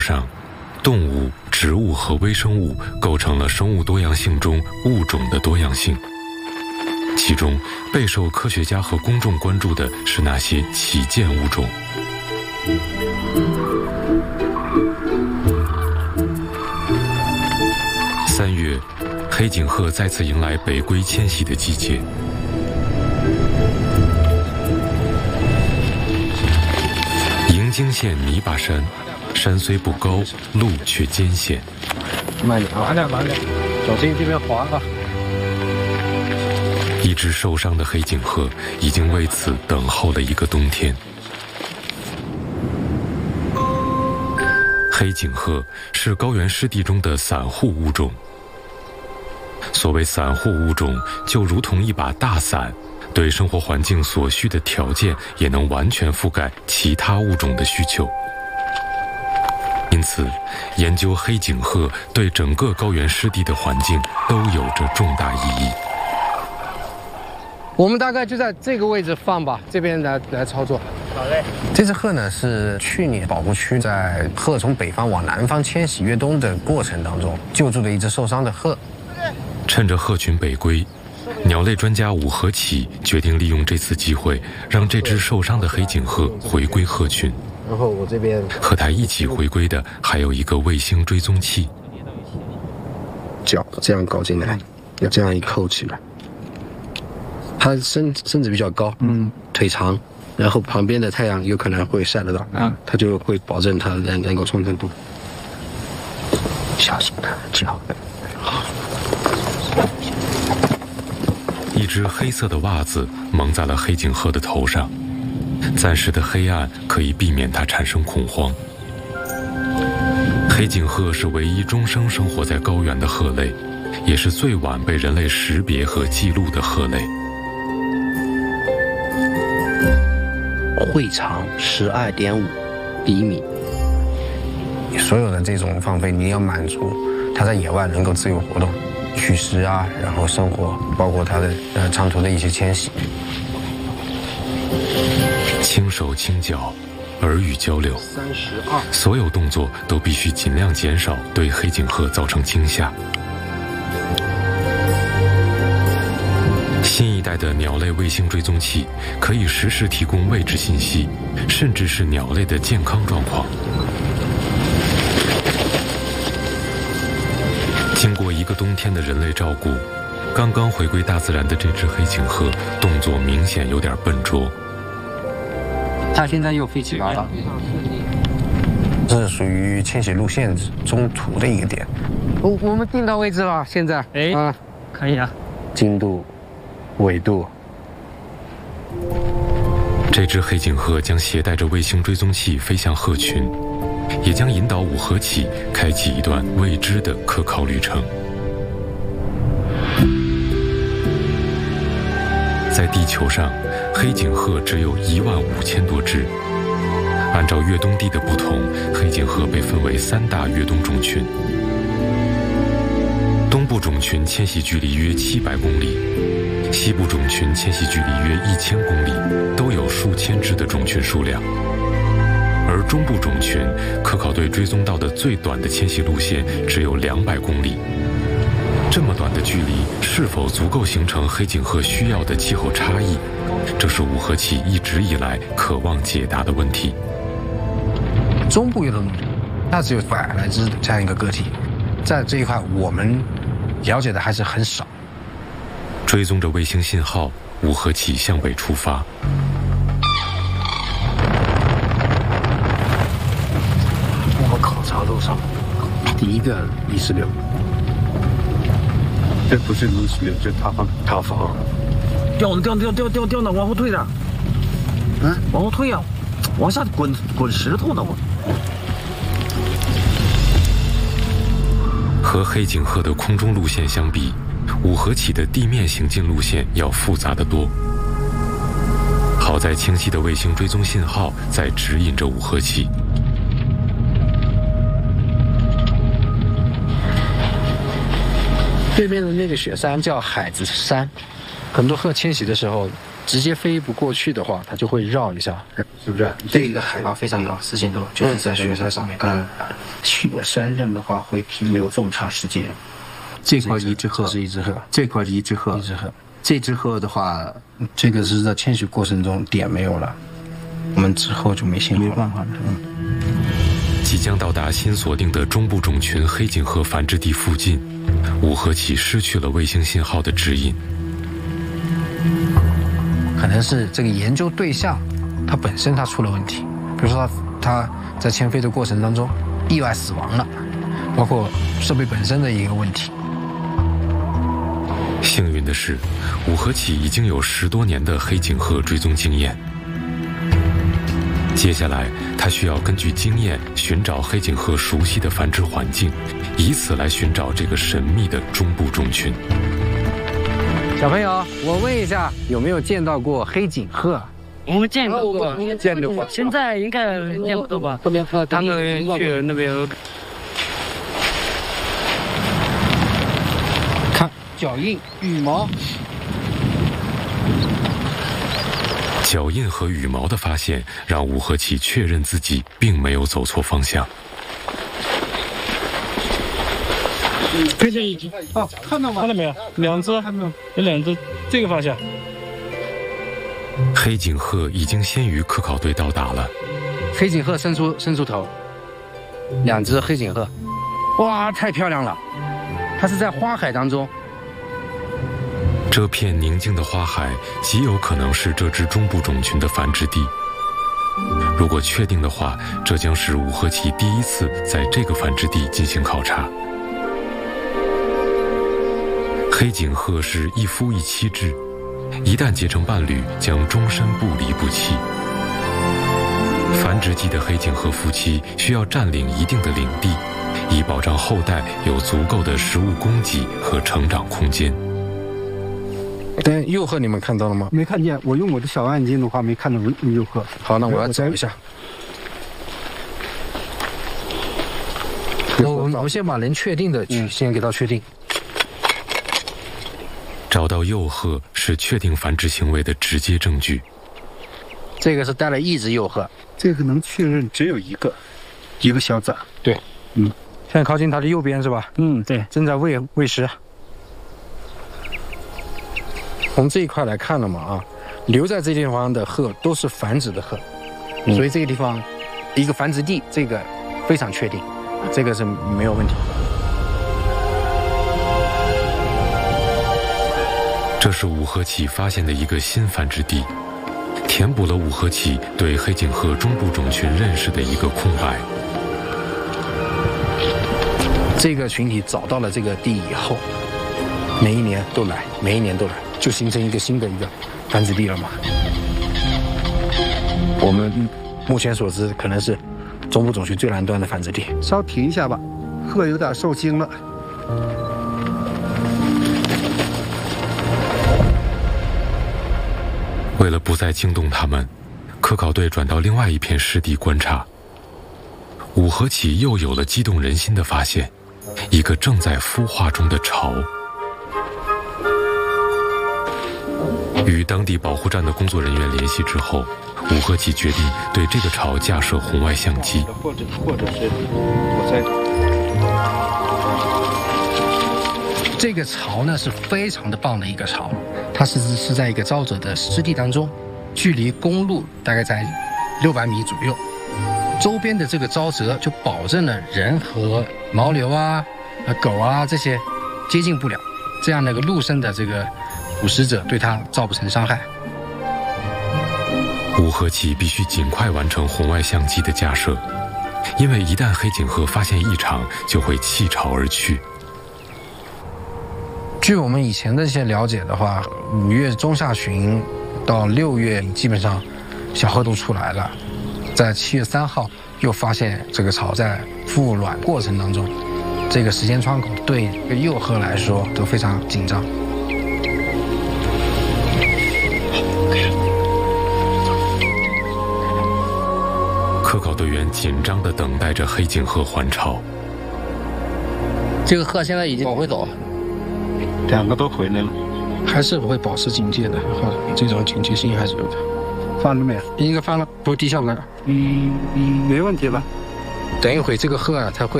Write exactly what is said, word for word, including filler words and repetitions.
上，动物、植物和微生物构成了生物多样性中物种的多样性。其中备受科学家和公众关注的是那些旗舰物种。三月，黑颈鹤再次迎来北归迁徙的季节。营京县泥巴山，山虽不高，路却艰险。 慢点，慢点，慢点，小心这边滑啊！ 一只受伤的黑颈鹤已经为此等候了一个冬天。黑颈鹤是高原湿地中的散户物种。所谓散户物种，就如同一把大伞，对生活环境所需的条件也能完全覆盖其他物种的需求。因此，研究黑颈鹤对整个高原湿地的环境都有着重大意义。 我们大概就在这个位置放吧，这边来来操作。好嘞。 这只鹤呢是去年保护区在鹤从北方往南方迁徙越冬的过程当中救助的一只受伤的鹤。 趁着鹤群北归，鸟类专家武和启决定利用这次机会，让这只受伤的黑颈鹤回归鹤群。 然后我这边和它一起回归的还有一个卫星追踪器。 脚这样搞进来，要这样一扣起来。它身身子比较高，嗯，腿长，然后旁边的太阳有可能会晒得到，啊，它就会保证它能能够冲程度。小心它脚。 一只黑色的袜子蒙在了黑颈鹤的头上，暂时的黑暗可以避免它产生恐慌。黑颈鹤是唯一终生生活在高原的鹤类，也是最晚被人类识别和记录的鹤类。 喙长十二点五厘米。所有的这种放飞，你要满足它在野外能够自由活动、取食啊，然后生活，包括它的呃长途的一些迁徙。 轻手轻脚，耳语交流， 三十二， 所有动作都必须尽量减少对黑颈鹤造成惊吓。新一代的鸟类卫星追踪器可以实时提供位置信息，甚至是鸟类的健康状况。经过一个冬天的人类照顾，刚刚回归大自然的这只黑颈鹤动作明显有点笨拙。 它现在又飞起来了， 这是属于迁徙路线中途的一个点。 我我们定到位置了，现在哎啊，可以啊， 经度、纬度。 这只黑颈鹤将携带着卫星追踪器飞向鹤群，也将引导武和启开启一段未知的可靠旅程。在地球上，黑颈鹤只有一万五千多只。按照越冬地的不同，黑颈鹤被分为三大越冬种群。东部种群迁徙距离约七百公里，西部种群迁徙距离约一千公里，都有数千只的种群数量。而中部种群可考队追踪到的最短的迁徙路线只有两百公里。这么短的距离是否足够形成黑颈鹤需要的气候差异？这是武和启一直以来渴望解答的问题。 中部越冬种群，它只有百来只这样一个个体，在这一块我们了解的还是很少。 追踪着卫星信号，武和启向北出发。 我们考察路上第一个泥石流。这不是泥石流，这是塌方。塌方， 掉呢掉掉掉掉掉呢，往后退着。嗯，往后退啊，往下滚滚石头呢我。 和黑颈鹤的空中路线相比，武和启的地面行进路线要复杂得多。好在清晰的卫星追踪信号在指引着武和启。 对面的那个雪山叫海子山，很多鹤迁徙的时候直接飞不过去的话，它就会绕一下，是不是？这个海拔非常高，四千多，就是在雪山上面。嗯，雪山上的话会停留这么长时间。这块一只鹤是一只鹤，这块一只鹤，一只鹤。这只鹤的话，这个是在迁徙过程中点没有了，我们之后就没信号了。没办法了。嗯。 即将到达新锁定的中部种群黑颈鹤繁殖地附近，五和起失去了卫星信号的指引。 可能是这个研究对象，它本身它出了问题，比如说它在迁飞的过程当中意外死亡了，包括设备本身的一个问题。 幸运的是，五和起已经有十多年的黑颈鹤追踪经验。接下来，他需要根据经验寻找黑颈鹤熟悉的繁殖环境，以此来寻找这个神秘的中部种群。 小朋友，我问一下，有没有见到过黑颈鹤？ 我们见过过， 见到过。 现在应该见不到吧？他们去那边看脚印、羽毛。 脚印和羽毛的发现，让五和起确认自己并没有走错方向。 看见已经哦，看到吗？看到没有？两只，有两只，这个方向。 黑颈鹤已经先于科考队到达了。 黑颈鹤伸出伸出头，两只黑颈鹤，哇，太漂亮了！它是在花海当中。 这片宁静的花海极有可能是这只中部种群的繁殖地。如果确定的话，这将是五和起第一次在这个繁殖地进行考察。黑颈鹤是一夫一妻制，一旦结成伴侣，将终身不离不弃。繁殖季的黑颈鹤夫妻需要占领一定的领地，以保障后代有足够的食物供给和成长空间。 但幼鹤你们看到了吗？ 没看见，我用我的小望远镜的话没看到幼鹤。 好，那我要找一下。我我我先把能确定的去先给它确定。 找到幼鹤是确定繁殖行为的直接证据。 这个是带了一只幼鹤， 这个能确认只有一个，一个小崽。 对，嗯，现在靠近它的右边是吧？ 嗯，对， 正在喂喂食。从这一块来看了嘛啊，留在这地方的鹤都是繁殖的鹤，嗯、所以这个地方一个繁殖地，这个非常确定，这个是没有问题。 这是五和起发现的一个新繁殖地，填补了五和起对黑颈鹤中部种群认识的一个空白。 这个群体找到了这个地以后，每一年都来，每一年都来。就形成一个新的一个繁殖地了嘛。我们目前所知，可能是中部种群最南端的繁殖地。 稍停一下吧，鹤有点受惊了。 为了不再惊动它们，科考队转到另外一片湿地观察。五和起又有了激动人心的发现，一个正在孵化中的巢。与当地保护站的工作人员联系之后，五和起决定对这个巢架设红外相机。 或者或者是我在这个巢呢是非常的棒的一个巢，它是是在一个沼泽的湿地当中，距离公路大概在六百米左右。周边的这个沼泽就保证了人和牦牛啊、狗啊这些接近不了，这样的一个陆生的这个捕食者对它造不成伤害。 五和起必须尽快完成红外相机的架设，因为一旦黑颈鹤发现异常，就会弃巢而去。 据我们以前的一些了解的话，五月中下旬到六月基本上小鹤都出来了，在七月三号又发现这个巢在孵卵过程当中，这个时间窗口对幼鹤来说都非常紧张。 科考队员紧张地等待着黑颈鹤还巢。 这个鹤现在已经往回走了， 两个都回来了。 还是会保持警戒的，好，这种警觉性还是有的。 放了没有？ 应该放了，不是低效感。 嗯嗯，没问题吧？ 等一会这个鹤啊，它会。